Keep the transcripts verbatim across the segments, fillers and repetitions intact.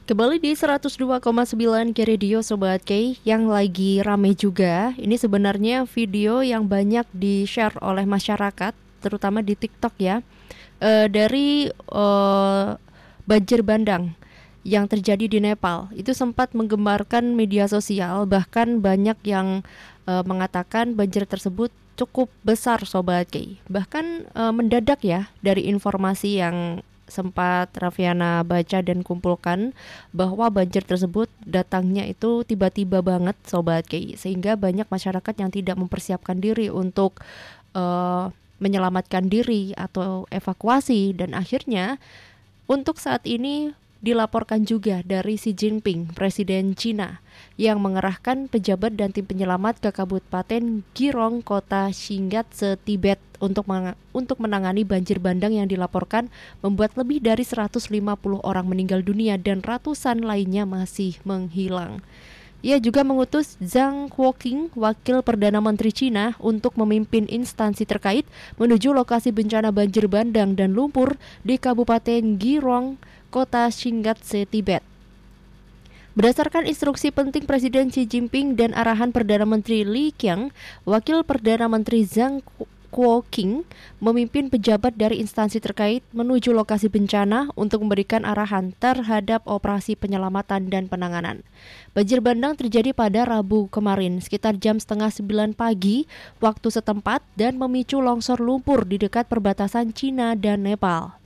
Kembali di seratus dua koma sembilan K Radio Sobat K yang lagi rame juga. Ini sebenarnya video yang banyak di-share oleh masyarakat, terutama di TikTok ya. E, dari e, banjir bandang yang terjadi di Nepal. Itu sempat menggemparkan media sosial, bahkan banyak yang e, mengatakan banjir tersebut cukup besar Sobat K. Bahkan e, mendadak ya dari informasi yang sempat Raffiana baca dan kumpulkan bahwa banjir tersebut datangnya itu tiba-tiba banget Sobat K, sehingga banyak masyarakat yang tidak mempersiapkan diri untuk uh, menyelamatkan diri atau evakuasi, dan akhirnya untuk saat ini dilaporkan juga dari Xi Jinping, Presiden Cina, yang mengerahkan pejabat dan tim penyelamat ke Kabupaten Girong, Kota Xinggatse, Tibet untuk meng- untuk menangani banjir bandang yang dilaporkan membuat lebih dari seratus lima puluh orang meninggal dunia dan ratusan lainnya masih menghilang. Ia juga mengutus Zhang Guoqing, wakil Perdana Menteri Cina, untuk memimpin instansi terkait menuju lokasi bencana banjir bandang dan lumpur di Kabupaten Girong, Kota Xinggatse, Tibet. Berdasarkan instruksi penting Presiden Xi Jinping dan arahan Perdana Menteri Li Qiang, wakil Perdana Menteri Zhang Guoqing memimpin pejabat dari instansi terkait menuju lokasi bencana untuk memberikan arahan terhadap operasi penyelamatan dan penanganan. Banjir bandang terjadi pada Rabu kemarin sekitar jam setengah sembilan pagi waktu setempat dan memicu longsor lumpur di dekat perbatasan Cina dan Nepal.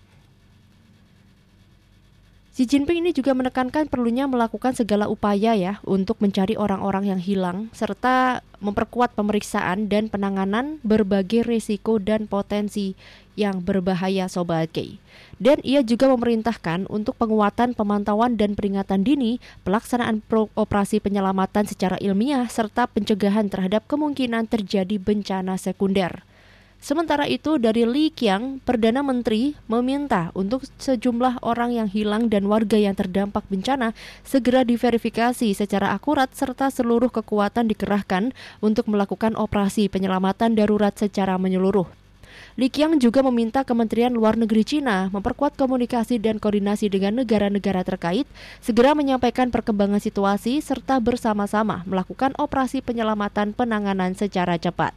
Xi Jinping ini juga menekankan perlunya melakukan segala upaya ya untuk mencari orang-orang yang hilang serta memperkuat pemeriksaan dan penanganan berbagai risiko dan potensi yang berbahaya Sobat K. Dan ia juga memerintahkan untuk penguatan pemantauan dan peringatan dini, pelaksanaan pro- operasi penyelamatan secara ilmiah serta pencegahan terhadap kemungkinan terjadi bencana sekunder. Sementara itu dari Li Qiang, Perdana Menteri meminta untuk sejumlah orang yang hilang dan warga yang terdampak bencana segera diverifikasi secara akurat serta seluruh kekuatan dikerahkan untuk melakukan operasi penyelamatan darurat secara menyeluruh. Li Qiang juga meminta Kementerian Luar Negeri Cina memperkuat komunikasi dan koordinasi dengan negara-negara terkait, segera menyampaikan perkembangan situasi serta bersama-sama melakukan operasi penyelamatan penanganan secara cepat.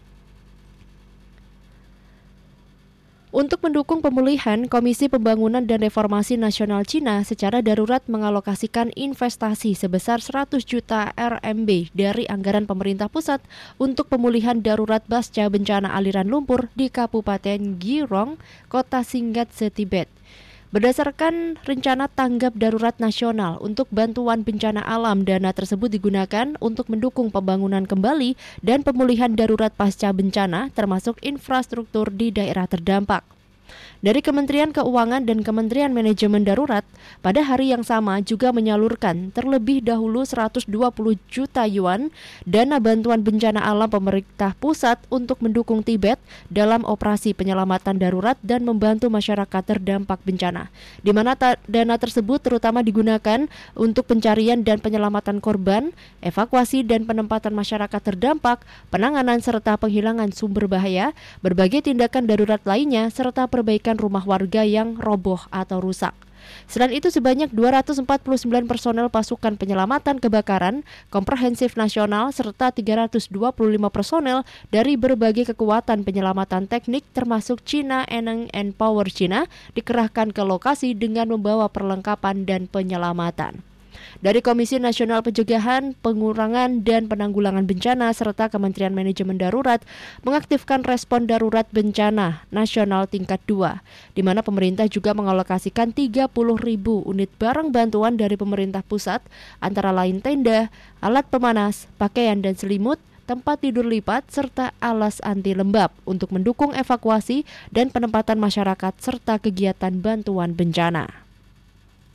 Untuk mendukung pemulihan, Komisi Pembangunan dan Reformasi Nasional Cina secara darurat mengalokasikan investasi sebesar seratus juta R M B dari anggaran pemerintah pusat untuk pemulihan darurat pasca bencana aliran lumpur di Kabupaten Girong, Kota Xinggatse, Tibet. Berdasarkan rencana tanggap darurat nasional untuk bantuan bencana alam, dana tersebut digunakan untuk mendukung pembangunan kembali dan pemulihan darurat pasca bencana termasuk infrastruktur di daerah terdampak. Dari Kementerian Keuangan dan Kementerian Manajemen Darurat pada hari yang sama juga menyalurkan terlebih dahulu seratus dua puluh juta yuan dana bantuan bencana alam pemerintah pusat untuk mendukung Tibet dalam operasi penyelamatan darurat dan membantu masyarakat terdampak bencana, di mana ta- dana tersebut terutama digunakan untuk pencarian dan penyelamatan korban, evakuasi dan penempatan masyarakat terdampak, penanganan serta penghilangan sumber bahaya, berbagai tindakan darurat lainnya serta perbaikan rumah warga yang roboh atau rusak. Selain itu, sebanyak dua ratus empat puluh sembilan personel pasukan penyelamatan kebakaran komprehensif nasional serta tiga ratus dua puluh lima personel dari berbagai kekuatan penyelamatan teknik termasuk China Energy and Power China dikerahkan ke lokasi dengan membawa perlengkapan dan penyelamatan. Dari Komisi Nasional Pencegahan, Pengurangan dan Penanggulangan Bencana serta Kementerian Manajemen Darurat mengaktifkan respon darurat bencana nasional tingkat dua, di mana pemerintah juga mengalokasikan tiga puluh ribu unit barang bantuan dari pemerintah pusat, antara lain tenda, alat pemanas, pakaian dan selimut, tempat tidur lipat, serta alas anti lembab untuk mendukung evakuasi dan penempatan masyarakat serta kegiatan bantuan bencana.